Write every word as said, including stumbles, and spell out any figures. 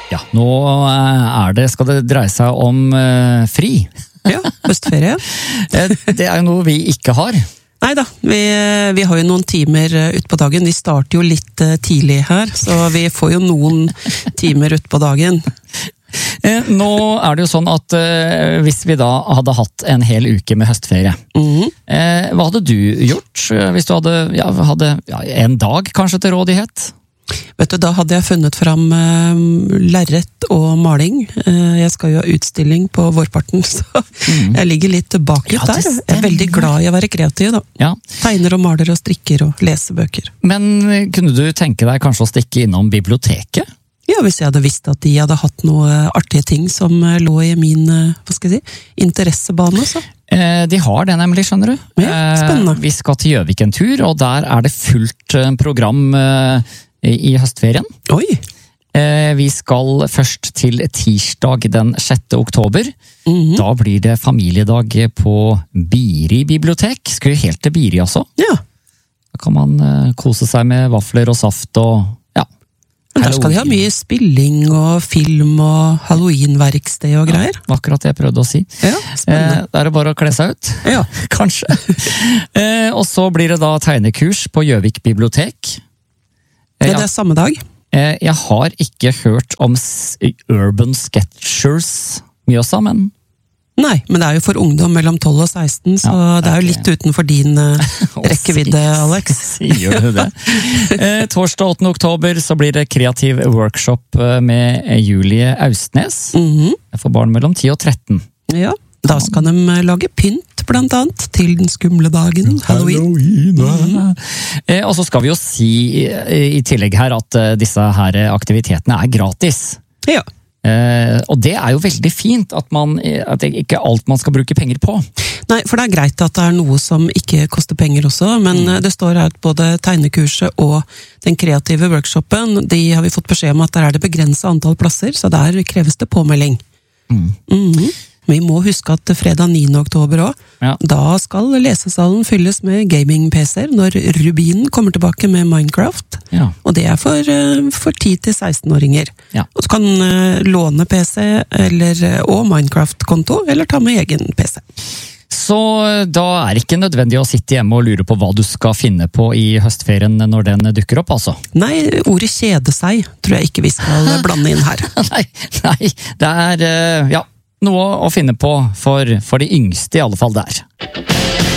Ja, nå er det, skal det dreie seg om uh, fri. Ja, høstferie. Det er jo noe vi ikke har. Neida, vi, vi har jo noen timer ut på dagen. Vi starter jo litt tidlig her, så vi får jo noen timer ut på dagen. Nå er det jo sånn at uh, hvis vi da hadde hatt en hel uke med høstferie, mm-hmm. uh, hva hadde du gjort hvis du hadde, ja, hadde ja, en dag kanskje til rådighet? Vet du, da hadde jeg funnet fram uh, lerret og maling. Uh, jeg skal jo ha utstilling på vårparten, så mm. jeg ligger litt bakut ja, der. Jeg er veldig glad i å være kreativ da. Ja. Tegner og maler og strikker og leser bøker. Men kunne du tenke deg kanskje å stikke innom biblioteket? Ja, hvis jeg hadde visst at de hadde hatt noe artige ting som lå i min, hva skal jeg si, interessebane, så. Eh, de har det nemlig, skjønner du. Ja, spennende. Eh, vi skal til Gjøvik en tur, og der er det fullt program eh, i høstferien. Oi! Eh, vi skal først til tirsdag den sjette oktober. Mm-hmm. Da blir det familiedag på Biri bibliotek. Skal jo helt til Biri også. Ja. Da kan man eh, kose seg med vafler og saft og Men der skal de ha mye spilling og film og Halloween-verksted og greier. Ja, akkurat det jeg prøvde å si. Ja, spennende. Eh, det er bare å kle seg ut. Ja. Kanskje. eh, og så blir det da tegnekurs på Gjøvik bibliotek. Eh, det er samme dag? Eh, jeg har ikke hørt om Urban Sketchers Mjøsa, men... Nei, men det er jo for ungdom mellom tolv og seksten, så ja, det er jo litt utenfor din uh, rekkevidde, Alex. Sier du det? eh, torsdag åttende oktober så blir det kreativ workshop med Julie Austnes. Mm-hmm. For barn mellom ti og tretten. Ja, da skal de lage pynt, blant annet, til den skumle dagen, Halloween. Halloween mm-hmm. eh, og så skal vi jo si i tillegg her at uh, disse her aktivitetene er gratis. Ja. Uh, og det er jo veldig fint at, man, at det ikke alt man skal bruke penger på. Nei, for det er greit at det er noe som ikke koster penger også, men mm. det står her at både tegnekurset og den kreative workshopen, de har vi fått beskjed om at der er det begrenset antall plasser, så der kreves det påmelding. Mm. Mm-hmm. Vi må huske at fredag niende oktober også, ja. Da skal lesesalen fylles med gaming-P C-er når Rubin kommer tilbake med Minecraft. Ja. Og det er for, for ti til seksten-åringer. Ja. Og du kan låne P C eller, og Minecraft-konto, eller ta med egen P C. Så da er det ikke nødvendig å sitte hjemme og lure på hva du skal finne på i høstferien når den dukker opp, altså? Nei, ordet kjede seg tror jeg ikke vi skal blande inn her. nei, nei, det er, ja... Noe å finne på for, for de yngste i alle fall der.